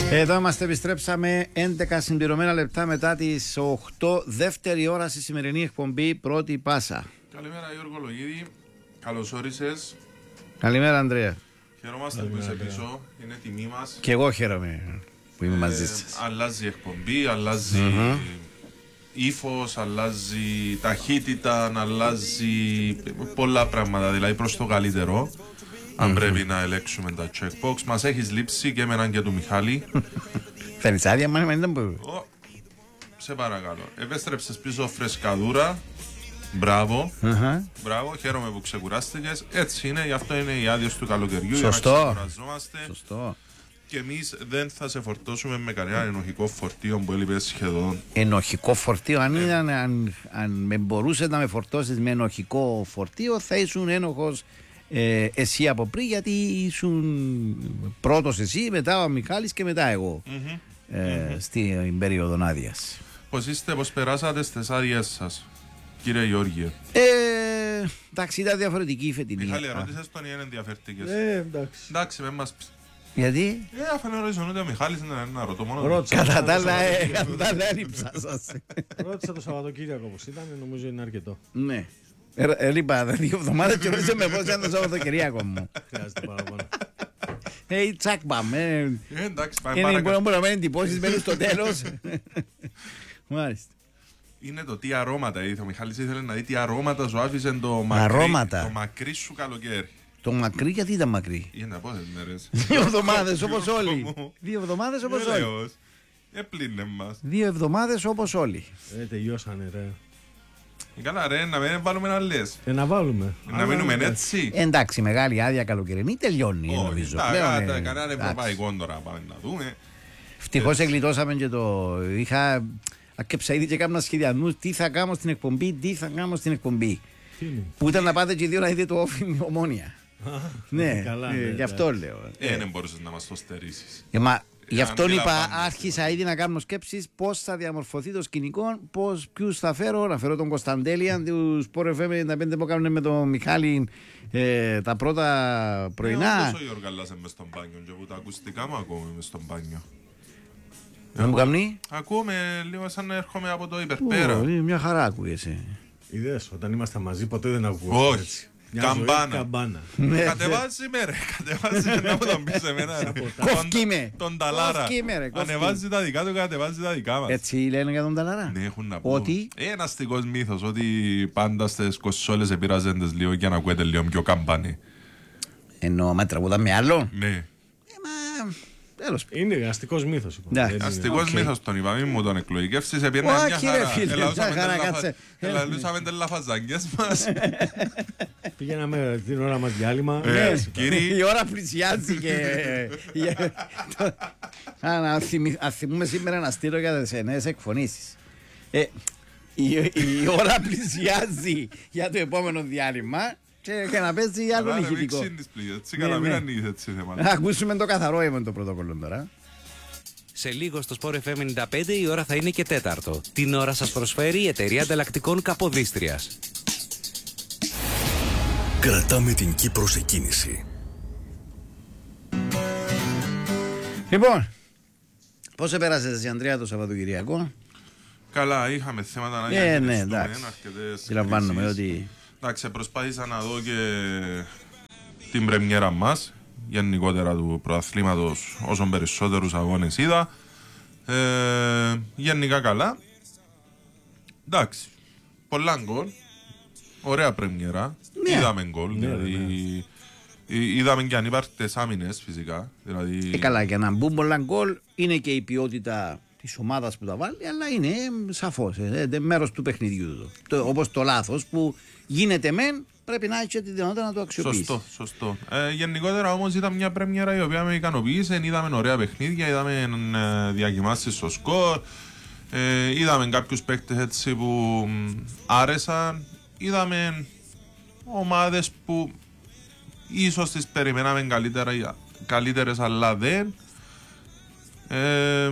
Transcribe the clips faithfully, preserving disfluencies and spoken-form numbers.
Εδώ είμαστε, επιστρέψαμε έντεκα συμπληρωμένα λεπτά μετά τις οκτώ, δεύτερη ώρα στη σημερινή εκπομπή Πρώτη Πάσα. Καλημέρα Γιώργο Λογίδη, καλώς όρισες. Καλημέρα Ανδρέα. Χαιρόμαστε που είσαι πίσω, είναι τιμή μας. Και εγώ χαίρομαι που είμαι ε, μαζί σας. Αλλάζει η εκπομπή, αλλάζει mm-hmm. ύφος, αλλάζει ταχύτητα, αλλάζει πολλά πράγματα, δηλαδή προς το καλύτερο. Αν mm-hmm. πρέπει να ελέγξουμε τα checkbox, μας έχεις λείψει και εμέναν και του Μιχάλη. Θέλεις άδεια, μα δεν μπορούμε. Σε παρακαλώ. Επέστρεψες πίσω φρεσκαδούρα. Μπράβο. Uh-huh. Μπράβο, χαίρομαι που ξεκουράστηκες. Έτσι είναι, γι' αυτό είναι οι άδειες του καλοκαιριού. Σωστό. Για να ξεκουραζόμαστε. Σωστό. Και εμείς δεν θα σε φορτώσουμε με κανένα ενοχικό φορτίο που έλειπε σχεδόν. Ενοχικό φορτίο, αν, ε. αν, αν, αν με μπορούσε να με φορτώσεις με ενοχικό φορτίο, θα ήσουν ένοχος. Ε, εσύ από πριν, γιατί ήσουν πρώτος εσύ, μετά ο Μιχάλης και μετά εγώ mm-hmm. Ε, mm-hmm. στην περίοδο άδειας. Πώς είστε, πώς περάσατε στις άδειες σας, κύριε Γεώργιε? Ε, εντάξει, ήταν διαφορετική η φετινή. Μιχάλη, ερώτησες τον ή είναι ενδιαφέρθηκες? Ε, εντάξει. Εντάξει, με μας. Γιατί? Ε, αφού είναι ορίζον ότι ο Μιχάλης είναι ένα ρωτώ μόνο. Κατά τα άλλα, έριψα σας. Ρώτησα το Σαββατοκύριακο πως ήταν, νομίζω είναι αρκετό. Ναι. Έλειπα δύο εβδομάδες και ρώτησε με πώς ήταν το Σαββατοκυριακό μου. Χρειάζεται παραπάνω. Ε, τσακ πάμε. Εντάξει, πάμε παρακάτω. Είναι μπορεί να μένει εντυπώσεις μένουν στο τέλος. Μάλιστα. Είναι το τι αρώματα ήθελε. Ο Μιχάλης ήθελε να δει τι αρώματα σου άφησε το μακρύ σου καλοκαίρι. Το μακρύ, γιατί ήταν μακρύ? Για να πω τις μέρες. Δύο εβδομάδες όπως όλοι. Δύο εβδομάδες όπως όλοι. Επλύνε μας. Δύο εβδομάδες όπως όλοι. Ε, τελειώσανε ρε. Καλά ρε, να μην βάλουμε να λες. Ε, να βάλουμε. Να μείνουμε έτσι. Εντάξει, μεγάλη άδεια καλοκαιρινή τελειώνει, νομίζω. Κανένα ευρωπαϊκό τώρα πάμε να δούμε. Ευτυχώς εγκλιτώσαμε και το... Είχα ακέψα ήδη και κάνα σχεδιασμούς τι θα κάνω στην εκπομπή, τι θα κάνω στην εκπομπή. Που ήταν να πάτε και δύο να δείτε το όφι με Ομόνια. Ναι, γι' αυτό λέω. Ε, δεν μπορούσες να μας το στερήσεις. Γι' αυτό είπα, άρχισα ήδη να κάνω σκέψεις πώς θα διαμορφωθεί το σκηνικό, ποιους θα φέρω. Να φέρω τον Κωνσταντέλιαν, του Sport εφ εμ ενενήντα πέντε που κάνουν με τον Μιχάλη ε, τα πρώτα πρωινά. Ε, όντως ο Γιώργος Γαλλάς μες στον μπάνιο και που τα ακουστικά μου ακούμε μες στον μπάνιο. Δεν μου καμνεί. Ακούμε λίγο σαν να έρχομαι από το υπερπέρα. Μια χαρά ακούγεσαι. Είδες, όταν είμαστε μαζί ποτέ δεν ακούω. Όχι. Καμπάνα. Καμπάνα. Κατεβάζει με ρε, κατεβάζει να μου τον πεις εμένα. Κόφκι με. Τον Ταλάρα. Ανεβάζει τα δικά του, κατεβάζει τα δικά μας. Έτσι λένε για τον Ταλάρα. Ναι, έχουν να πω. Ότι. Ένα αστικός μύθος, ότι πάντα στις κοσσόλες επειράζεντες λίγο για να ακούετε λίγο πιο καμπάνι. Εννοώ, μα τραγουδά με άλλο. Ναι. Τέλος. Είναι αστικός μύθος. Αστικός μύθος τον είπα, μην μου τον εκλογικεύσεις. Επήρνα μια χαρά. Ελαλούσαμε τις λαφαζάγκες μας. Πηγαίναμε την ώρα μας διάλειμμα. Η ώρα πλησιάζει και... Αν θυμούμε σήμερα να στείλω για τις νέες εκφωνήσεις. Η ώρα πλησιάζει για το επόμενο διάλειμμα και να παίζει άλλο ηχητικό. Να ακούσουμε το καθαρό έμον το πρωτόκολλο τώρα. Σε λίγο στο Sport εφ εμ ενενήντα πέντε η ώρα θα είναι και τέταρτο. Την ώρα σας προσφέρει η εταιρεία ανταλλακτικών Καποδίστριας. Κρατάμε την Κύπρο σε κίνηση. Λοιπόν, πώς επέρασες εσύ Ανδρέα το Σαββατοκυριακό? Καλά, είχαμε θέματα να διαχειριστούμε. Ε, ναι, εντάξει. Συλλαμβάνομαι ότι... Εντάξει, προσπάθησα να δω και την πρεμιέρα μας, γενικότερα του πρωταθλήματος, όσων περισσότερους αγώνες είδα. Ε, γενικά καλά. Εντάξει, πολλά γκολ, ωραία πρεμιέρα, ναι. Είδαμε γκολ, ναι, δηλαδή ναι. Είδαμε και ανύπαρκτες άμυνες φυσικά. Δηλαδή... Ε, καλά, για να μπουν πολλά γκολ είναι και η ποιότητα της ομάδας που τα βάλει, αλλά είναι σαφώς ε, ε, μέρος του παιχνιδιού. Το, όπως το λάθος που γίνεται μεν, πρέπει να έχει τη δυνατότητα να το αξιοποιήσει. Σωστό, σωστό. Ε, γενικότερα όμως ήταν μια πρέμιερα η οποία με ικανοποίησε. Είδαμε ωραία παιχνίδια, είδαμε ε, διακοιμάσεις στο σκορ, ε, είδαμε κάποιους παίκτες έτσι που άρεσαν, είδαμε ομάδες που ίσως τις περιμέναμε καλύτερα, καλύτερες αλλά δεν. Ε,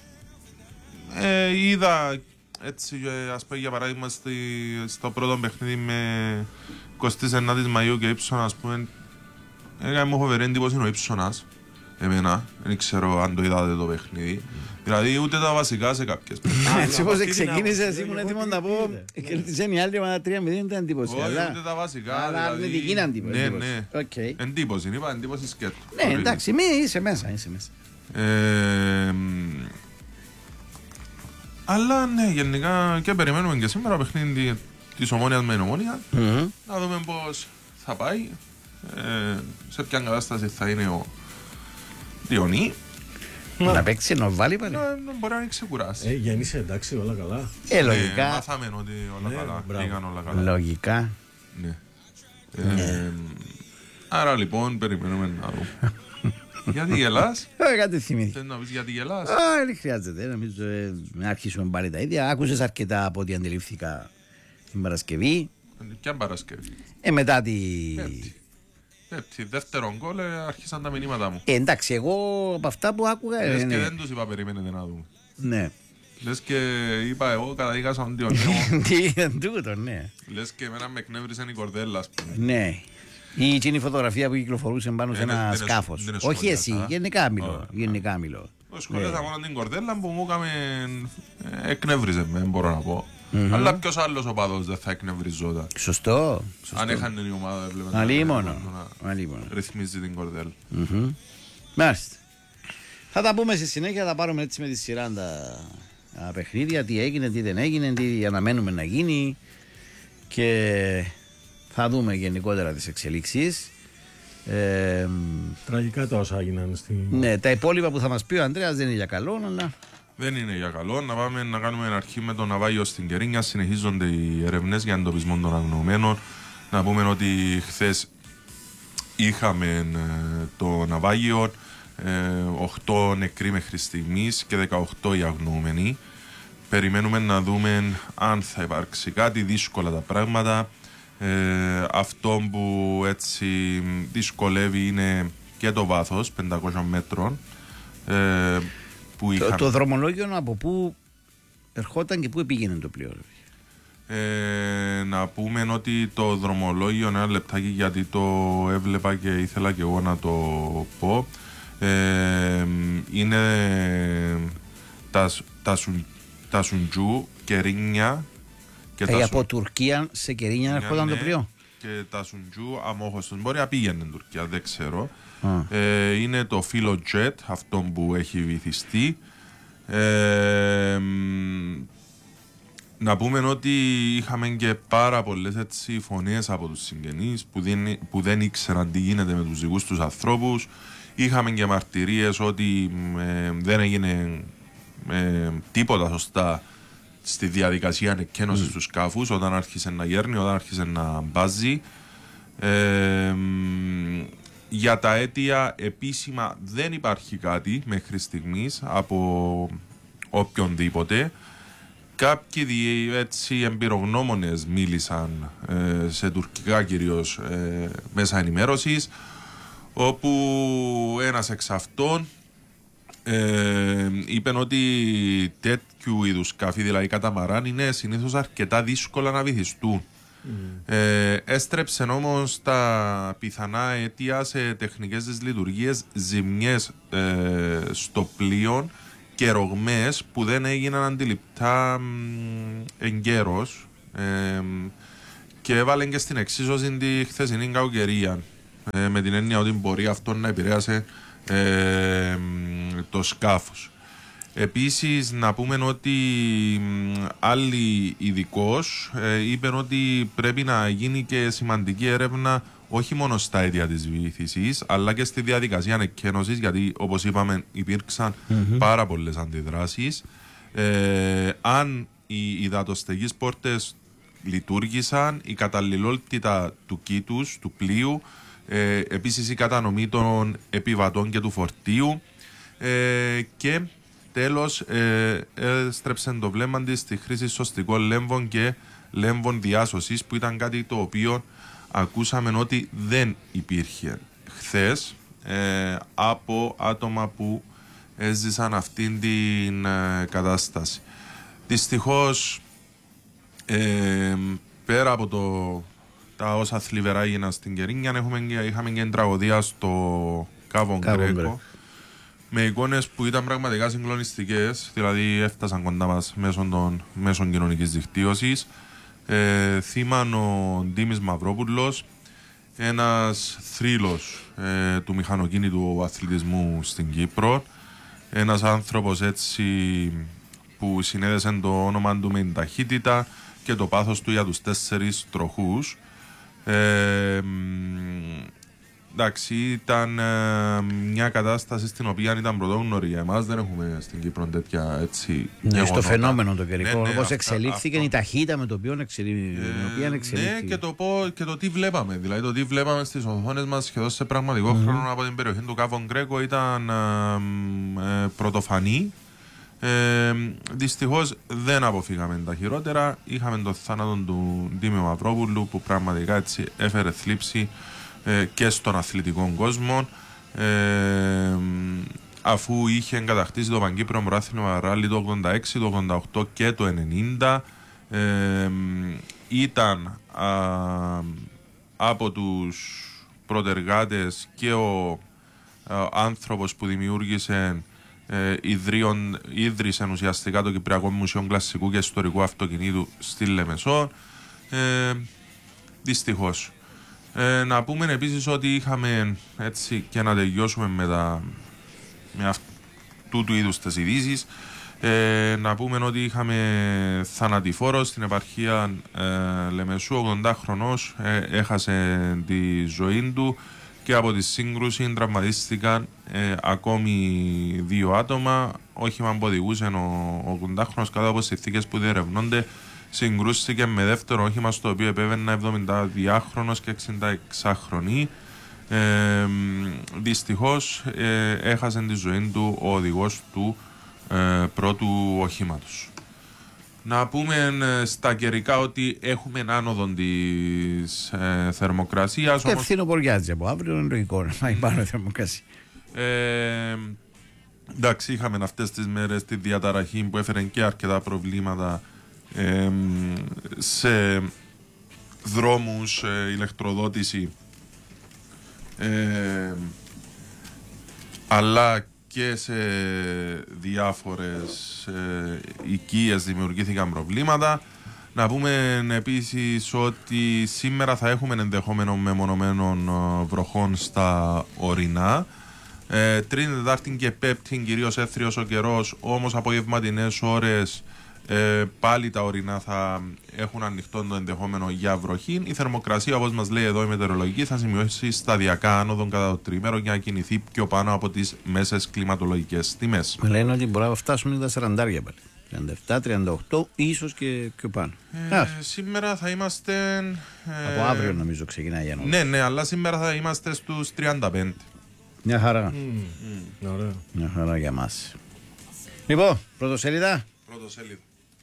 ε, είδα έτσι, ας πούμε για παράδειγμα στη, στο πρώτο παιχνίδι με εικοστή ενάτη Μαΐου και Ύψονα, ας πούμε, έκανε μου φοβερή εντύπωση ο Ύψονας. εμένα, δεν ξέρω αν το είδατε το παιχνίδι. Δηλαδή ούτε τα βασικά σε κάποιες παιχνίδες. Έτσι όπως ξεκίνησες ήμουν έτοιμο να πω κέρδισε η άλλη ομάδα τρία μηδέν ήταν εντύπωση. Όχι, ούτε τα βασικά. Αλλά αρνητική είναι εντύπωση. Ναι, ναι. Εντύπωση, είπα εντύπωση σκέτο. Ναι, εντάξει, μη είσαι μέσα, είσαι μέσα. Αλλά ναι, γενικά και περιμένουμε και σήμερα παιχνίδι της Ομόνοιας με την Ομόνια. Να δούμε πώς θα πάει, σε ποια κατάσταση θα είναι ο Διονύ. Να παίξει να βάλει πάλι. Μπορεί να είναι ξεκουράσει. Ε, Γιάννη, είσαι εντάξει, όλα καλά. Ε, λογικά. Μάθαμε ότι όλα καλά, πήγαν όλα καλά. Λογικά. Ναι. Άρα λοιπόν περιμένουμε να δούμε. Γιατί γελάς? Όχι, κάτι θυμήθηκε. Θες να πεις γιατί γελάς? Όχι, δεν χρειάζεται. Νομίζω να αρχίσουμε πάλι τα ίδια. Άκουσες αρκετά από ό,τι αντιλήφθηκα την Παρασκευή. Ποια Παρασκευή? Ε, μετά τη... Πέπτη, δεύτερον γκολ, άρχισαν τα μηνύματα μου. Ε, εντάξει, εγώ από αυτά που άκουγα... Λες ε, και ναι. δεν τους είπα περιμένετε να δούμε. Ναι. Λες και είπα εγώ καταδίκασα τον Διονύο. Τι ήταν τούτο, ναι. Λες και εμένα με εκνεύρισε η κορδέλα, ας πούμε. Ναι. Ή εκείνη η φωτογραφία που κυκλοφορούσε πάνω σε Ε, δεν- ένα δεν σκάφο. είναι Όχι σχόλια εσύ, αυτά. γενικά μιλώ. Ωραία. Γενικά μιλώ. Σχολέσα μόνο την κορδέλα που μου έκαμε, ε, εκνεύριζε με, μπορώ να πω. Αλλά ποιος άλλος οπαδός δεν θα εκνευριζόταν. Σωστό. Αν έχανε η ομάδα, έβλεπε Αλίμονο. να Αλίμονο. ρυθμίζει την κορδέλα. Μάλιστα. Θα τα πούμε στη συνέχεια, θα πάρουμε έτσι με τη σειρά τα τα παιχνίδια, τι έγινε, τι δεν έγινε, τι αναμένουμε να γίνει και θα δούμε γενικότερα τις εξελίξεις. Ε, Τραγικά τα όσα έγιναν στη. ναι, τα υπόλοιπα που θα μας πει ο Ανδρέας δεν είναι για καλό, αλλά Δεν είναι για καλό. Να πάμε να κάνουμε ένα αρχή με το ναυάγιο στην Κερίνια. Συνεχίζονται οι ερευνές για εντοπισμό των αγνοωμένων. Να πούμε ότι χθες είχαμε ε, το ναυάγιο, οκτώ νεκροί μέχρι στιγμής και δεκαοκτώ οι αγνοούμενοι. Περιμένουμε να δούμε αν θα υπάρξει κάτι, δύσκολα τα πράγματα. Ε, αυτό που έτσι δυσκολεύει είναι και το βάθος πεντακόσια μέτρων. Ε, που το, είχαν... το δρομολόγιο από πού ερχόταν και πού πήγαινε το πλοίο. Ε, να πούμε ότι το δρομολόγιο, ένα λεπτάκι γιατί το έβλεπα και ήθελα και εγώ να το πω, ε, είναι τα, τα, σουν, τα Σουντζού, Κερίνια και Ε, τα από Σου- Τουρκία σε Κερίνια ερχόταν ναι, το πλοίο. και τα Σουντζού αμόχωστον. Μπορεί να πήγαινε στην Τουρκία, δεν ξέρω. Α. Ε, είναι το Philo Jet, αυτό που έχει βυθιστεί. Ε, μ, να πούμε ότι είχαμε και πάρα πολλές έτσι φωνές από τους συγγενείς που δεν, που δεν ήξεραν τι γίνεται με τους δικούς τους ανθρώπους. Είχαμε και μαρτυρίες ότι ε, δεν έγινε ε, τίποτα σωστά στη διαδικασία εκκένωσης mm. του σκάφους όταν άρχισε να γέρνει, όταν άρχισε να μπάζει. Ε, μ, για τα αίτια επίσημα δεν υπάρχει κάτι μέχρι στιγμής από οποιονδήποτε. Κάποιοι δι- έτσι εμπειρογνώμονες μίλησαν ε, σε τουρκικά κυρίως ε, μέσα ενημέρωσης, όπου ένας εξ αυτών ε, είπε ότι τέτοιου είδους σκάφη, δηλαδή καταμαράν, είναι συνήθως αρκετά δύσκολα να βυθιστούν. Mm. Ε, έστρεψε όμως τα πιθανά αίτια σε τεχνικές της λειτουργίες, ζημιές ε, στο πλοίο και ρογμές που δεν έγιναν αντιληπτά μ, εγκαίρως, ε, και έβαλε και στην εξίσωση τη χθεσινή κακοκαιρία, ε, με την έννοια ότι μπορεί αυτό να επηρέασε ε, μ, το σκάφος. Επίσης να πούμε ότι μ, άλλοι ειδικός ε, είπαν ότι πρέπει να γίνει και σημαντική έρευνα όχι μόνο στα αίτια της βύθισης αλλά και στη διαδικασία εκκένωσης, γιατί όπως είπαμε υπήρξαν mm-hmm. πάρα πολλές αντιδράσεις. Ε, αν οι υδατοστεγείς πόρτες λειτουργήσαν, η καταλληλότητα του κήτους, του πλοίου, ε, επίσης η κατανομή των επιβατών και του φορτίου, ε, και τέλος ε, έστρεψε το βλέμμα της στη χρήση σωστικών λέμβων και λέμβων διάσωσης, που ήταν κάτι το οποίο ακούσαμε ότι δεν υπήρχε χθες ε, από άτομα που έζησαν αυτήν την ε, κατάσταση. Δυστυχώς ε, πέρα από το, τα όσα θλιβερά έγιναν στην Κερίνια, έχουμε, είχαμε και την τραγωδία στο Κάβο Γκρέκο, με εικόνες που ήταν πραγματικά συγκλονιστικές, δηλαδή έφτασαν κοντά μας μέσω των μέσων κοινωνικής δικτύωσης. Ε, θύμαν ο Ντίμης Μαυρόπουλος, ένας θρύλος ε, του μηχανοκίνητου αθλητισμού στην Κύπρο, ένας άνθρωπος έτσι που συνέδεσε το όνομα του με την ταχύτητα και το πάθος του για τους τέσσερις τροχούς. Ε, εντάξει, ήταν ε, μια κατάσταση στην οποία ήταν πρωτόγνωρη για εμάς. Δεν έχουμε στην Κύπρο τέτοια έτσι. Ναι, στο φαινόμενο το καιρικό. Ναι, ναι, όπως αυτά, εξελίχθηκε αυτό. η ταχύτητα με το οποίο εξελίχθηκε. Ε, ναι, και το, και το τι βλέπαμε. Δηλαδή, το τι βλέπαμε στις οθόνες μας σχεδόν σε πραγματικό mm-hmm. χρόνο από την περιοχή του Κάβον Γκρέκο ήταν ε, ε, πρωτοφανή. Ε, δυστυχώς δεν αποφύγαμε τα χειρότερα. Είχαμε το θάνατο του Ντίμη Μαυρόπουλου που πραγματικά έτσι έφερε θλίψη ε, και στον αθλητικό κόσμο, ε, αφού είχε εγκατακτήσει το Παγκύπριο Πρωτάθλημα Ράλι το ογδόντα έξι, το ογδόντα οκτώ και το ενενήντα. Ε, ήταν α, από τους πρωτεργάτες και ο α, άνθρωπος που δημιούργησε Ε, ιδρύον, ίδρυσαν ουσιαστικά το Κυπριακό Μουσείο Κλασσικού και Ιστορικού Αυτοκινήτου στη Λεμεσό. Ε, δυστυχώς. Ε, να πούμε επίσης ότι είχαμε έτσι και να τελειώσουμε με, τα, με αυτού του είδους τις ειδήσεις. Ε, να πούμε ότι είχαμε θανατηφόρο στην επαρχία ε, Λεμεσού, ογδόντα χρονός, ε, έχασε τη ζωή του. Και από τη σύγκρουση τραυματίστηκαν ε, ακόμη δύο άτομα. Όχημα που οδηγούσε ο ογδόντα χρονός κάτω από συνθήκες που διερευνώνται. Συγκρούστηκε με δεύτερο όχημα στο οποίο επέβαινε εβδομηνταδυάχρονος και εξήντα-εξάχρονη. Ε, δυστυχώς ε, έχασε τη ζωή του ο οδηγός του ε, πρώτου οχήματος. Να πούμε στα καιρικά ότι έχουμε άνοδο της ε, θερμοκρασίας. Και φθινοποριάζει από αύριο, είναι λογικό να υπάρχει θερμοκρασία. Ε, εντάξει, είχαμε αυτές τις μέρες τη διαταραχή που έφερε και αρκετά προβλήματα ε, σε δρόμους, ε, ηλεκτροδότηση, ε, αλλά και σε διάφορες ε, οικίες δημιουργήθηκαν προβλήματα. Να πούμε επίσης ότι σήμερα θα έχουμε ενδεχόμενο μεμονωμένων βροχών στα ορεινά. Ε, Τρίτη, Τετάρτη και Πέμπτη κυρίως έθριος ο καιρός, όμως απογευματινές ώρες ε, πάλι τα ορεινά θα έχουν ανοιχτό το ενδεχόμενο για βροχή. Η θερμοκρασία, όπως μας λέει εδώ η μετεωρολογική, θα σημειώσει σταδιακά άνοδον κατά το τρίμερο για να κινηθεί πιο πάνω από τις μέσες κλιματολογικές τιμές. Με λένε ότι μπορεί να φτάσουμε τα σαραντάρια πάλι. τριάντα επτά τριάντα οκτώ, ίσως και πιο πάνω. Ε, σήμερα θα είμαστε. Ε, από αύριο νομίζω ξεκινάει η Ιανουάριο. Ναι, ναι, αλλά σήμερα θα είμαστε στους τριάντα πέντε. Μια χαρά. Mm. Mm. Ωραία. Μια χαρά για μας. Λοιπόν, πρωτοσέλιδα. Πρωτοσέλιδα.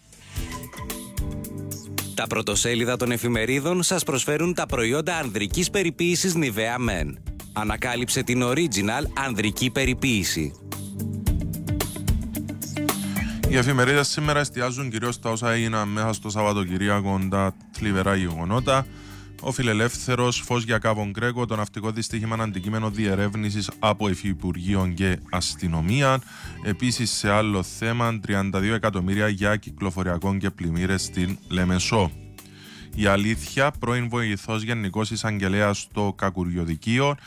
Τα πρωτοσέλιδα των εφημερίδων σας προσφέρουν τα προϊόντα ανδρικής περιποίησης Nivea Men. Ανακάλυψε την original ανδρική περιποίηση. Οι εφημερίδες σήμερα εστιάζουν κυρίως στα όσα έγιναν μέσα στο Σαββατοκυριακό, τα θλιβερά γεγονότα. Ο Φιλελεύθερος, φως για Κάβον Γκρέκο, το ναυτικό δυστύχημα αντικείμενο διερεύνησης από Υφυπουργείο και Αστυνομία. Επίσης, σε άλλο θέμα, τριάντα δύο εκατομμύρια για κυκλοφοριακό και πλημμύρες στην Λεμεσό. Η αλήθεια, πρώην βοηθός Γενικός Εισαγγελέας στο Κακουριοδικείο.